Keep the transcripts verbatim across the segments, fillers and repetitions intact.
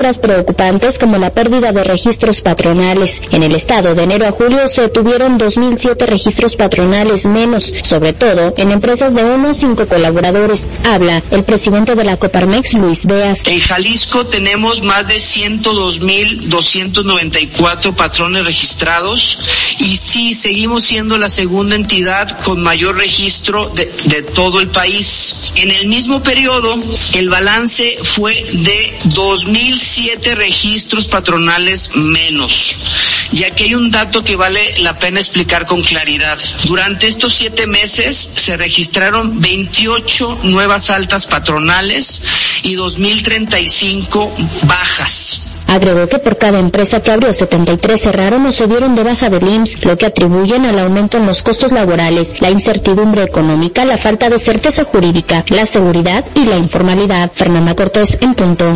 cifras preocupantes como la pérdida de registros patronales. En el estado, de enero a julio se tuvieron dos mil siete registros patronales menos, sobre todo en empresas de uno a cinco colaboradores. Habla el presidente de la Coparmex, Luis Beas. En Jalisco tenemos más de ciento dos mil doscientos noventa y cuatro patrones registrados y sí, seguimos siendo la segunda entidad con mayor registro de, de todo el país. En el mismo periodo, el balance fue de dos mil siete registros patronales menos. Y aquí hay un dato que vale la pena explicar con claridad. Durante estos siete meses se registraron veintiocho nuevas altas patronales y dos mil treinta y cinco bajas. Agregó que por cada empresa que abrió, setenta y tres cerraron o se dieron de baja del I M S S, lo que atribuyen al aumento en los costos laborales, la incertidumbre económica, la falta de certeza jurídica, la seguridad y la informalidad. Fernanda Cortés, en punto.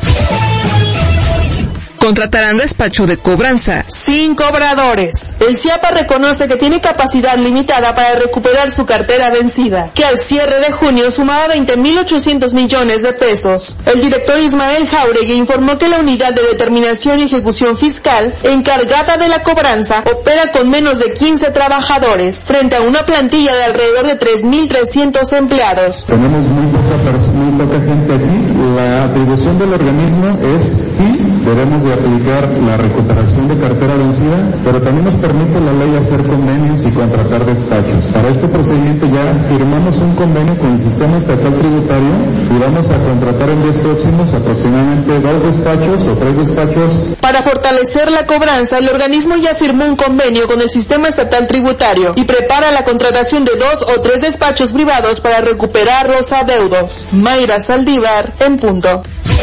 Contratarán despacho de cobranza sin cobradores. El CIAPA reconoce que tiene capacidad limitada para recuperar su cartera vencida, que al cierre de junio sumaba veinte mil ochocientos millones de pesos. El director Ismael Jauregui informó que la unidad de determinación y ejecución fiscal encargada de la cobranza opera con menos de quince trabajadores, frente a una plantilla de alrededor de tres mil trescientos empleados. Tenemos muy poca, muy poca gente aquí. La atribución del organismo es y debemos de aplicar la recuperación de cartera vencida, pero también nos permite la ley hacer convenios y contratar despachos. Para este procedimiento ya firmamos un convenio con el Sistema Estatal Tributario y vamos a contratar en días próximos aproximadamente dos despachos o tres despachos. Para fortalecer la cobranza, el organismo ya firmó un convenio con el Sistema Estatal Tributario y prepara la contratación de dos o tres despachos privados para recuperar los adeudos. Mayra Saldívar, en punto.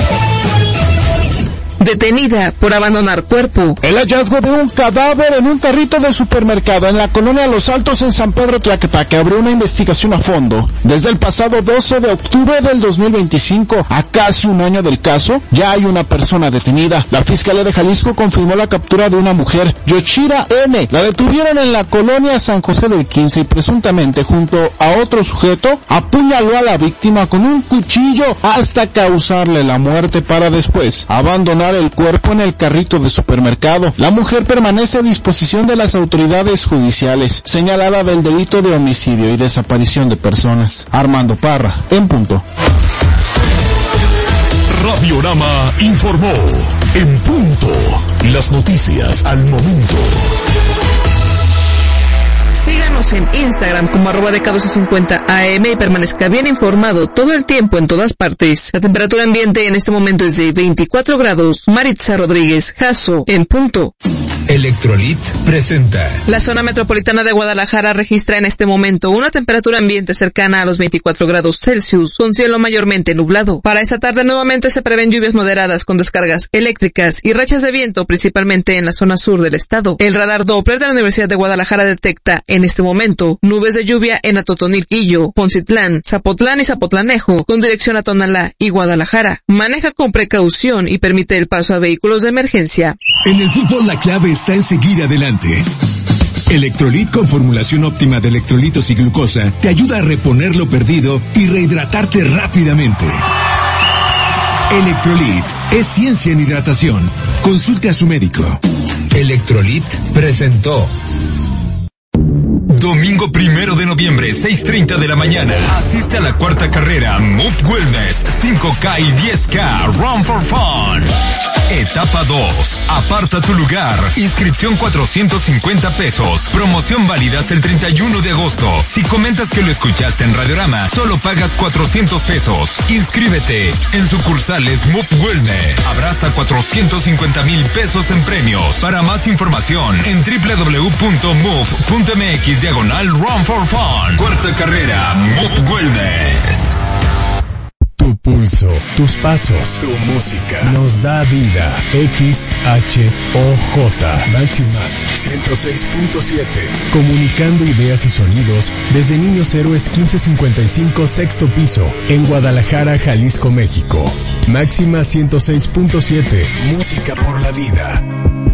Detenida por abandonar cuerpo. El hallazgo de un cadáver en un carrito de supermercado en la colonia Los Altos en San Pedro Tlaquepaque abrió una investigación a fondo. Desde el pasado doce de octubre del dos mil veinticinco, a casi un año del caso, ya hay una persona detenida. La Fiscalía de Jalisco confirmó la captura de una mujer, Yochira N. La detuvieron en la colonia San José del quince y presuntamente junto a otro sujeto apuñaló a la víctima con un cuchillo hasta causarle la muerte para después abandonar el cuerpo en el carrito de supermercado. La mujer permanece a disposición de las autoridades judiciales, señalada del delito de homicidio y desaparición de personas. Armando Parra, en punto. Radiorama informó, en punto, las noticias al momento. Síganos en Instagram como arroba de K doce cincuenta A M y permanezca bien informado todo el tiempo en todas partes. La temperatura ambiente en este momento es de veinticuatro grados. Maritza Rodríguez, Jasso, en punto. Electrolit presenta. La zona metropolitana de Guadalajara registra en este momento una temperatura ambiente cercana a los veinticuatro grados Celsius, con cielo mayormente nublado. Para esta tarde nuevamente se prevén lluvias moderadas con descargas eléctricas y rachas de viento, principalmente en la zona sur del estado. El radar Doppler de la Universidad de Guadalajara detecta en este momento nubes de lluvia en Atotonilquillo, Poncitlán, Zapotlán y Zapotlanejo, con dirección a Tonalá y Guadalajara. Maneja con precaución y permite el paso a vehículos de emergencia. En el fútbol la clave está en seguir adelante. Electrolit con formulación óptima de electrolitos y glucosa te ayuda a reponer lo perdido y rehidratarte rápidamente. Electrolit es ciencia en hidratación. Consulte a su médico. Electrolit presentó. Domingo primero de noviembre, seis treinta de la mañana. Asiste a la cuarta carrera Move Wellness cinco K y diez K Run for Fun. Etapa dos. Aparta tu lugar. Inscripción cuatrocientos cincuenta pesos. Promoción válida hasta el treinta y uno de agosto. Si comentas que lo escuchaste en Radiorama, solo pagas cuatrocientos pesos. Inscríbete en sucursales Move Wellness. Habrá hasta cuatrocientos cincuenta mil pesos en premios. Para más información, en doble u doble u doble u punto move punto m x diagonal Run for Fun. Cuarta carrera Move Wellness. Tu pulso, tus pasos, tu música nos da vida. X H O J Máxima ciento seis punto siete. Comunicando ideas y sonidos desde Niños Héroes quince cincuenta y cinco sexto piso en Guadalajara, Jalisco, México. Máxima ciento seis punto siete. Música por la vida.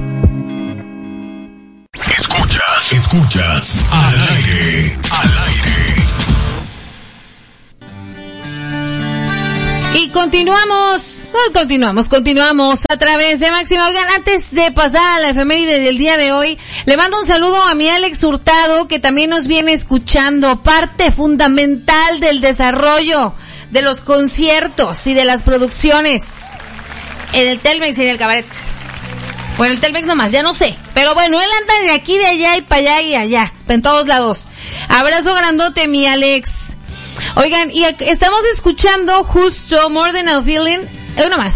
Escuchas, escuchas al aire, al aire. Y continuamos Continuamos, continuamos a través de Máxima. Oigan, antes de pasar a la efeméride del día de hoy, le mando un saludo a mi Alex Hurtado, que también nos viene escuchando, parte fundamental del desarrollo de los conciertos y de las producciones en el Telmex y en el Cabaret. Bueno, el Telmex nomás, ya no sé. Pero bueno, él anda de aquí, de allá y para allá y allá, en todos lados. Abrazo grandote, mi Alex. Oigan, y estamos escuchando justo More Than a Feeling. Una más.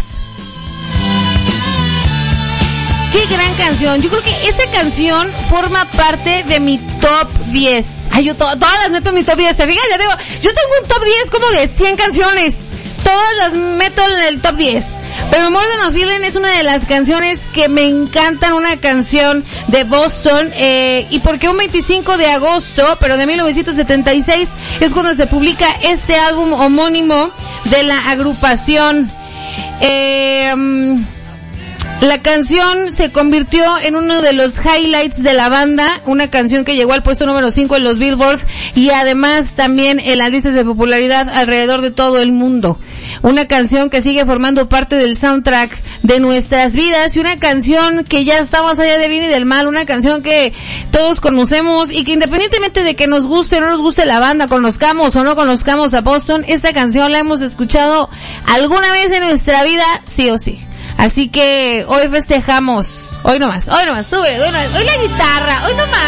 Qué gran canción. Yo creo que esta canción forma parte de mi top diez. Ay, yo to- todas las meto en mi top diez. ¿Te fijas? Ya digo, yo tengo un top diez como de cien canciones. Todas las meto en el top diez. Pero More Than a Feeling es una de las canciones que me encantan, una canción de Boston, eh, y porque un veinticinco de agosto, pero de mil novecientos setenta y seis, es cuando se publica este álbum homónimo de la agrupación. Eh, la canción se convirtió en uno de los highlights de la banda, una canción que llegó al puesto número cinco en los Billboard y además también en las listas de popularidad alrededor de todo el mundo. Una canción que sigue formando parte del soundtrack de nuestras vidas y una canción que ya está más allá del bien y del mal, una canción que todos conocemos y que independientemente de que nos guste o no nos guste la banda, conozcamos o no conozcamos a Boston, esta canción la hemos escuchado alguna vez en nuestra vida, sí o sí. Así que hoy festejamos, hoy nomás, hoy nomás, sube, hoy, nomás, hoy la guitarra, hoy nomás.